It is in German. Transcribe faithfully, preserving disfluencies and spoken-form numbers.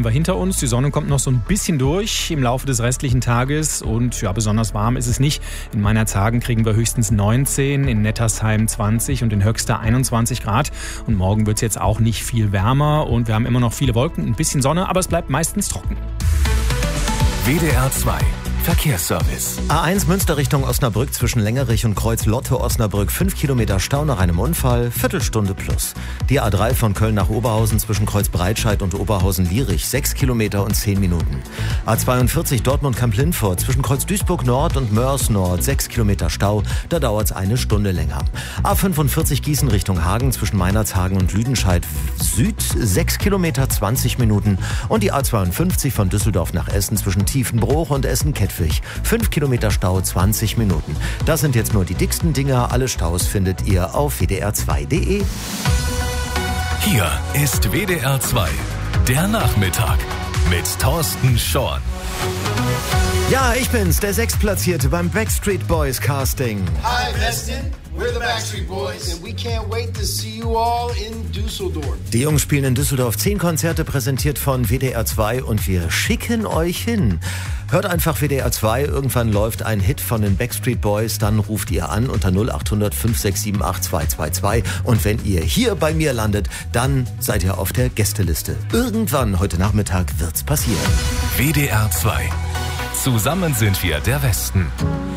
haben wir hinter uns. Die Sonne kommt noch so ein bisschen durch im Laufe des restlichen Tages. Und ja, besonders warm ist es nicht. In Meinerzhagen kriegen wir höchstens neunzehn, in Nettersheim zwanzig und in Höxter einundzwanzig Grad. Und morgen wird es jetzt auch nicht viel wärmer. Und wir haben immer noch viele Wolken, ein bisschen Sonne, aber es bleibt meistens trocken. W D R zwei Verkehrsservice. A eins Münster Richtung Osnabrück zwischen Längerich und Kreuz Lotte Osnabrück. fünf Kilometer Stau nach einem Unfall, Viertelstunde plus. Die A drei von Köln nach Oberhausen zwischen Kreuz Breitscheid und Oberhausen-Lierich. sechs Kilometer und zehn Minuten. A zweiundvierzig Dortmund-Kamp-Lindfort zwischen Kreuz Duisburg Nord und Mörs Nord. sechs Kilometer Stau, da dauert es eine Stunde länger. A fünfundvierzig Gießen Richtung Hagen zwischen Meinerzhagen und Lüdenscheid Süd. sechs Kilometer, zwanzig Minuten. Und die A zweiundfünfzig von Düsseldorf nach Essen zwischen Tiefenbruch und Essen-Kettwig. fünf Kilometer Stau, zwanzig Minuten. Das sind jetzt nur die dicksten Dinger. Alle Staus findet ihr auf w d r zwei punkt d e. Hier ist W D R zwei, der Nachmittag mit Thorsten Schorn. Ja, ich bin's, der Sechstplatzierte beim Backstreet Boys Casting. Hi, Weston. We're the Backstreet Boys, and we can't wait to see you all in Düsseldorf. Die Jungs spielen in Düsseldorf zehn Konzerte, präsentiert von W D R zwei, und wir schicken euch hin. Hört einfach W D R zwei, irgendwann läuft ein Hit von den Backstreet Boys, dann ruft ihr an unter null acht hundert fünf sechs sieben acht zwei zwei zwei, und wenn ihr hier bei mir landet, dann seid ihr auf der Gästeliste. Irgendwann heute Nachmittag wird's passieren. W D R zwei. Zusammen sind wir der Westen.